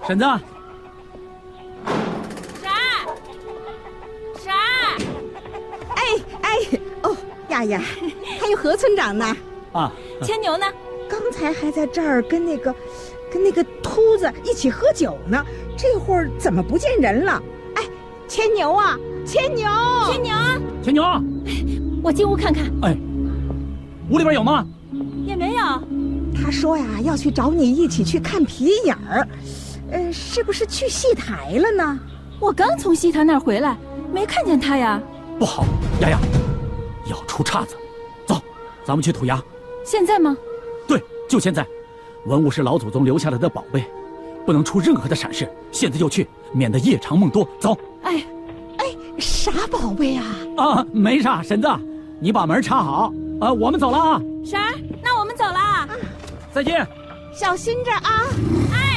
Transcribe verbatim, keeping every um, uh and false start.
婶子。 婶儿，婶儿。 哎哎，哦，丫丫，还有何村长呢？ 啊， 牵牛呢？ 刚才还在这儿跟那个，跟那个秃子一起喝酒呢，这会儿怎么不见人了？哎，牵牛啊，牵牛， 牵牛， 牵牛。 我进屋看看。 哎，屋里边有吗？ 也没有。 他说呀，要去找你一起去看皮影儿，呃，是不是去戏台了呢？ 我刚从戏台那儿回来，没看见他呀。 不好，丫丫，要出岔子。走，咱们去土衙。 现在吗？ 对，就现在。文物是老祖宗留下来的宝贝，不能出任何的闪失。现在就去，免得夜长梦多。走。 哎， 哎，啥宝贝啊？ 啊，没啥，婶子，你把门插好。啊，我们走了啊。 婶儿，那我们走了。啊， 再见。 小心着啊！ 哎。